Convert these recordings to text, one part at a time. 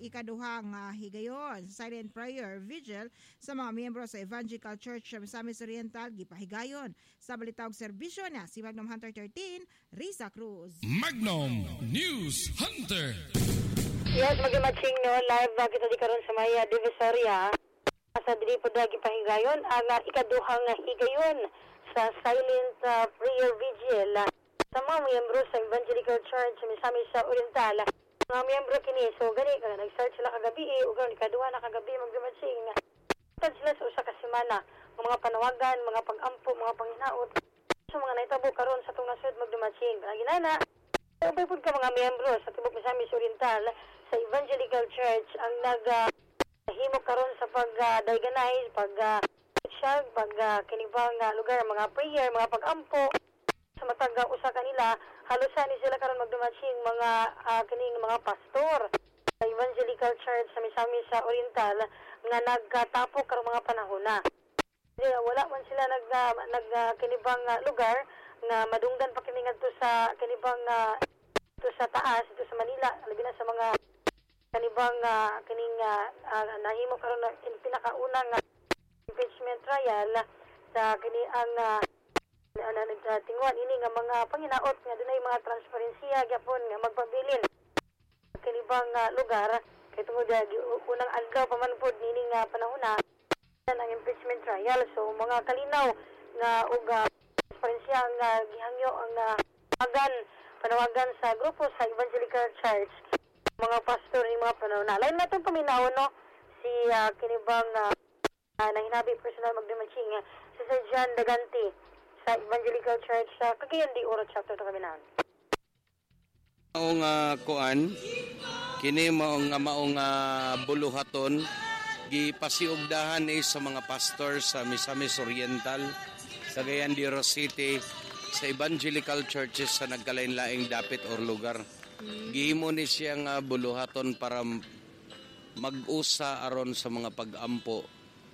ikaduhang higayon silent prayer vigil sa mga miyembro sa Evangelical Church sa Misamis Oriental gipahigayon sa balitawag serbisyo na si Magnum Hunter 13 Risa Cruz. Magnum News Hunter. Yes, magimatching no live kita di karon sa Maya Divisoria sa dili po dagi pahigayon ang ikaduhang higayon sa silent prayer vigil sa mga miyembro sa Evangelical Church sa Misamis Oriental. Mga miyembro kini so gani nag-start sila kagabi ug ikaduha na kagabi magimatching tad sila sa usa ka semana mga panawagan, mga pag-ampo, mga panghinaot sa mga naitabo karon sa tong nasud magdumatching ginana. Ubay pud ka mga miyembro sa tibok Misamis Oriental sa Evangelical Church ang himo karon sa pag-diaganize, kinibang lugar, mga prayer, mga pag-ampo sa matag usa kanila halusan ni sila karon magdumatching mga kining mga pastor sa Evangelical Church sa Misamis Oriental nga nagkatapok karong mga panahona. Wala man sila kinibang lugar nga madunggan pa kini ngadto sa kinibang ito sa taas, ito sa Manila, labi na sa mga kanibang kining nahimo karon na pinakaunang impeachment trial sa kini ang nagtingwan ini nga mga panginaot nga dunay mga transparensiya gyapon nga magpabilin kanibang lugar kay tungod unang adlaw pa man pod nini nga panahona ang impeachment trial. So mga kalinaw nga ug transparensiya nga gihangyo ang panawagan sa grupo sa Evangelical Church mga pastor ni mga panahona. Lain natin paminaw no si kinibang nahinabi personal magdamaching si Sir John Dagante sa Evangelical Church sa Cagayan de Oro chapter 2 Kaminahan. Maong kuan kini maong buluhaton gipasiugdahan sa mga pastor sa Misamis Oriental sa Cagayan de Oro City sa Evangelical Churches sa nagkalain-laing dapit or lugar. Gihimo ni siya nga buluhaton para mag-usa aron sa mga pag-ampo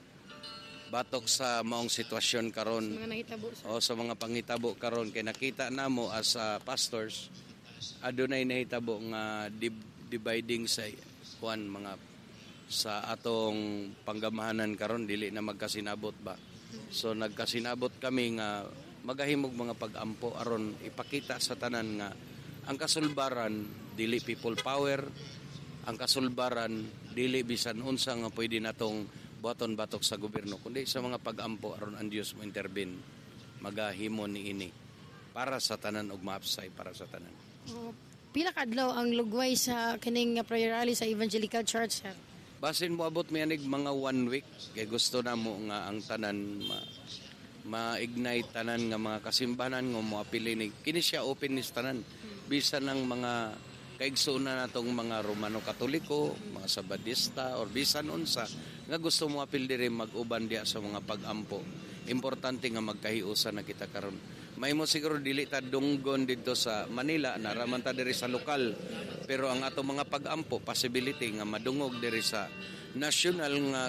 batok sa maong sitwasyon karon o sa mga panghitabo karon kay nakita namo as pastors adunay nahitabo nga dividing sa kuan mga sa atong panggamahanan karon dili na magkasinabot ba. So nagkasinabot kami nga magahimog mga pag-ampo aron ipakita sa tanan nga ang kasulbaran dili people power, ang kasulbaran dili bisan unsa nga pwede natong buhaton batok sa gobyerno kundi sa mga pag-ampo aron ang Dios mo intervene magahimo ni ini para sa tanan ug maapsay para sa tanan. Pila ka adlaw ang lugway sa kining prayer rally sa Evangelical Church sir? Basin mo abot miyanig mga 1 week kay gusto na mo nga ang tanan ma-ignite tanan nga mga kasimbahan nga mo apili ni kini siya open ni tanan bisan ng mga kaigsunan natong mga Romano Katoliko, mga Sabadista or bisan unsa nga gusto mo apil diri mag-uban diya sa mga pag-ampo. Importante nga magkahiusa na kita karon. May mo siguro dili ta dunggon dito sa Manila naraman ta diri sa lokal pero ang ato mga pag-ampo possibility nga madungog diri sa national nga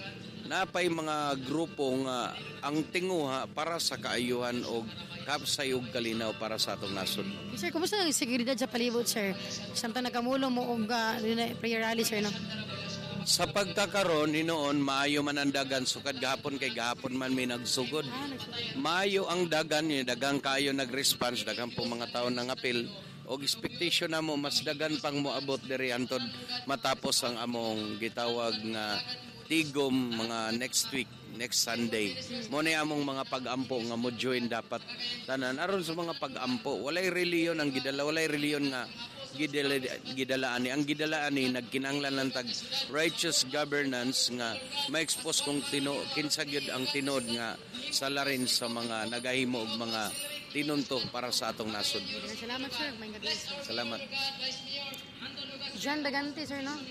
napay mga grupo nga ang tinguha para sa kaayuhan o kapsay ug kalinaw para sa atong nasod. Sir, kumusta ang seguridad sa palibot, sir? Samtang nakamulong mo og prayer rally, sir, no? Sa pagkakaroon, hinoon, maayo man ang dagan. Sukad gahapon kay gahapon man may nagsugod. Maayo ang dagan, dagang kayo nag-response, dagang po mga taon ng apil. O expectation na mo, mas dagan pang moabot diri antod matapos ang among gitawag nga tigom mga next week, next Sunday. Muna among mga pag-ampo nga mo join dapat tanan. Aron sa mga pag-ampo, walay reliyon ang gidala, walay reliyon nga gidalaan ni. Ang gidalaan ni nagkinanglan lang tag righteous governance nga ma-expose kung kinsa gyud ang tinod nga salarin sa mga nagahimo og mga tinunto para sa atong nasod. Salamat sir, may gabi. Salamat. John Dagante sir no.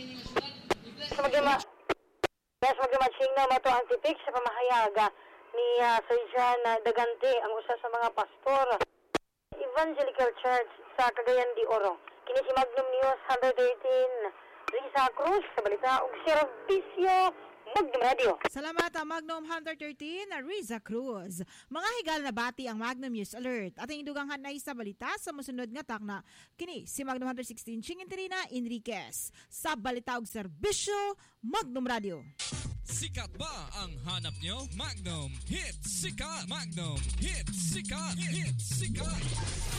Yes, magmamatching na mato ang titik sa pamahayaga ni Sir John Dagante, ang usa sa mga pastor Evangelical Church sa Cagayan de Oro. Kini si Magnum News 113 Risa Cruz sa balita og serbisyo Magnum Radio. Salamat ang Magnum Hunter 13 na Riza Cruz. Mga higal na bati ang Magnum News Alert. At ang indugang hanay sa balita sa musunod nga takna. Kini si Magnum Hunter 16 Ching Interina Enriquez. Sa balita og serbisyo, Magnum Radio. Sikat ba ang hanap nyo? Magnum Hits Sikat! Magnum Hits Sikat! Hits Sikat!